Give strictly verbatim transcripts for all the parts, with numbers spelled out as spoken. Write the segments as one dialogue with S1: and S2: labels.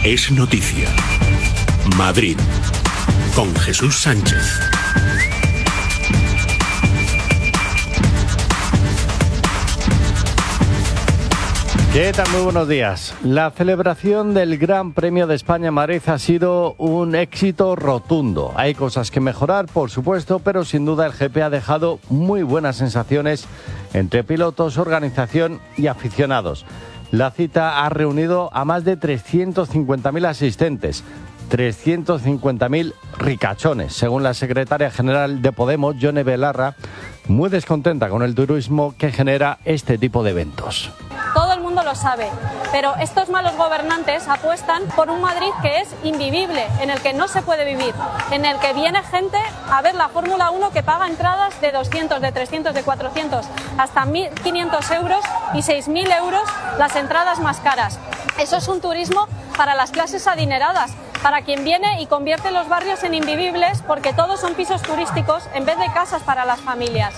S1: Es noticia. Madrid, con Jesús Sánchez.
S2: ¿Qué tal? Muy buenos días. La celebración del Gran Premio de España en Madrid ha sido un éxito rotundo. Hay cosas que mejorar, por supuesto, pero sin duda el G P ha dejado muy buenas sensaciones entre pilotos, organización y aficionados. La cita ha reunido a más de trescientos cincuenta mil asistentes, trescientos cincuenta mil ricachones, según la secretaria general de Podemos, Yone Belarra, muy descontenta con el turismo que genera este tipo de eventos.
S3: Todo el mundo lo sabe, pero estos malos gobernantes apuestan por un Madrid que es invivible, en el que no se puede vivir, en el que viene gente a ver la Fórmula uno que paga entradas de doscientos, de trescientos, de cuatrocientos, hasta mil quinientos euros y seis mil euros las entradas más caras. Eso es un turismo para las clases adineradas, para quien viene y convierte los barrios en invivibles porque todos son pisos turísticos en vez de casas para las familias.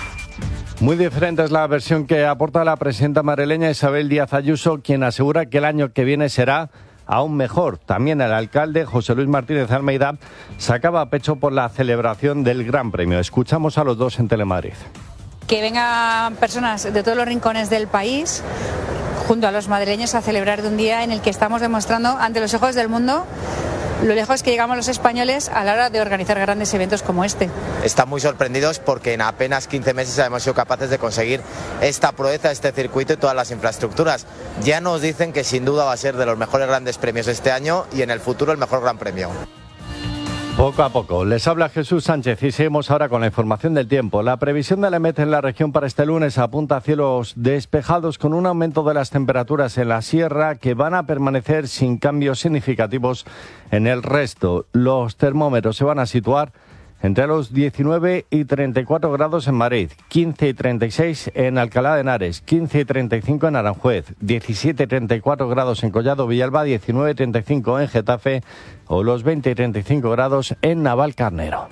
S2: Muy diferente es la versión que aporta la presidenta madrileña Isabel Díaz Ayuso, quien asegura que el año que viene será aún mejor. También el alcalde José Luis Martínez Almeida sacaba pecho por la celebración del Gran Premio. Escuchamos a los dos en Telemadrid.
S4: Que vengan personas de todos los rincones del país junto a los madrileños a celebrar de un día en el que estamos demostrando ante los ojos del mundo lo lejos que llegamos los españoles a la hora de organizar grandes eventos como este.
S5: Están muy sorprendidos porque en apenas quince meses hemos sido capaces de conseguir esta proeza, este circuito y todas las infraestructuras. Ya nos dicen que sin duda va a ser de los mejores grandes premios este año y en el futuro el mejor gran premio.
S2: Poco a poco. Les habla Jesús Sánchez y seguimos ahora con la información del tiempo. La previsión de la EMET en la región para este lunes apunta a cielos despejados con un aumento de las temperaturas en la sierra que van a permanecer sin cambios significativos en el resto. Los termómetros se van a situar entre los diecinueve y treinta y cuatro grados en Madrid, quince y treinta y seis en Alcalá de Henares, quince y treinta y cinco en Aranjuez, diecisiete y treinta y cuatro grados en Collado Villalba, diecinueve y treinta y cinco en Getafe o los veinte y treinta y cinco grados en Navalcarnero.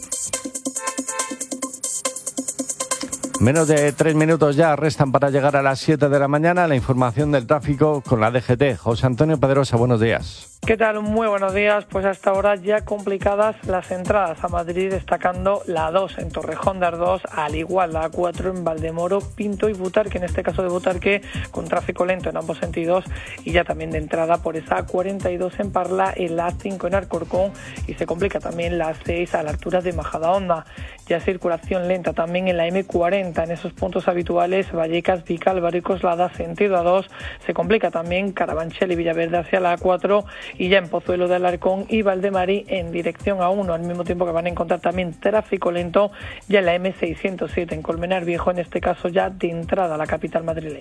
S2: Menos de tres minutos ya restan para llegar a las siete de la mañana. La información del tráfico con la D G T. José Antonio Pedrosa, buenos días.
S6: ¿Qué tal? Muy buenos días. Pues hasta ahora ya complicadas las entradas a Madrid, destacando la A dos en Torrejón de Ardoz, al igual la A cuatro en Valdemoro, Pinto y Butarque, en este caso de Butarque, con tráfico lento en ambos sentidos, y ya también de entrada por esa A cuarenta y dos en Parla, el A cinco en Alcorcón, y se complica también la A seis a la altura de Majadahonda. Ya circulación lenta también en la eme cuarenta, en esos puntos habituales, Vallecas, Vicálvaro y Coslada, sentido A dos, se complica también Carabanchel y Villaverde hacia la A cuatro, y ya en Pozuelo de Alarcón y Valdemarí en dirección A uno, al mismo tiempo que van a encontrar también tráfico lento ya en la eme seiscientos siete en Colmenar Viejo, en este caso ya de entrada a la capital madrileña.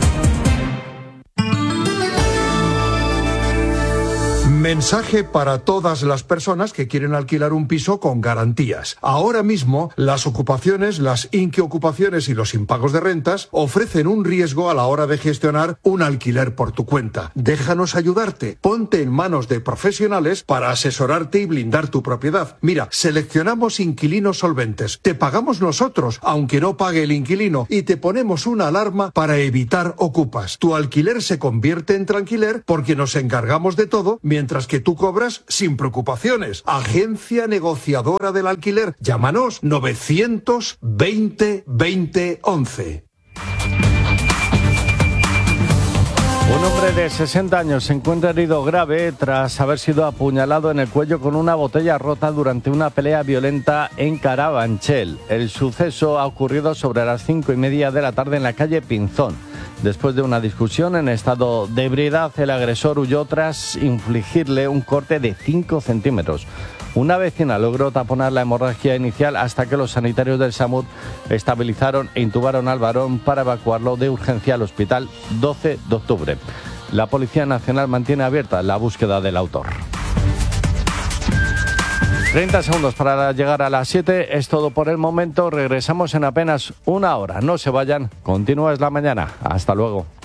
S7: Mensaje para todas las personas que quieren alquilar un piso con garantías. Ahora mismo, las ocupaciones, las inquiocupaciones y los impagos de rentas ofrecen un riesgo a la hora de gestionar un alquiler por tu cuenta. Déjanos ayudarte. Ponte en manos de profesionales para asesorarte y blindar tu propiedad. Mira, seleccionamos inquilinos solventes. Te pagamos nosotros, aunque no pague el inquilino, y te ponemos una alarma para evitar ocupas. Tu alquiler se convierte en tranquiler porque nos encargamos de todo, mientras que tú cobras sin preocupaciones. Agencia negociadora del alquiler. Llámanos novecientos veinte veinte once.
S2: Un hombre de sesenta años se encuentra herido grave tras haber sido apuñalado en el cuello con una botella rota durante una pelea violenta en Carabanchel. El suceso ha ocurrido sobre las cinco y media de la tarde en la calle Pinzón. Después de una discusión en estado de ebriedad, el agresor huyó tras infligirle un corte de cinco centímetros. Una vecina logró taponar la hemorragia inicial hasta que los sanitarios del SAMUR estabilizaron e intubaron al varón para evacuarlo de urgencia al hospital doce de octubre. La Policía Nacional mantiene abierta la búsqueda del autor. treinta segundos para llegar a las siete. Es todo por el momento. Regresamos en apenas una hora. No se vayan. Continúa Es la Mañana. Hasta luego.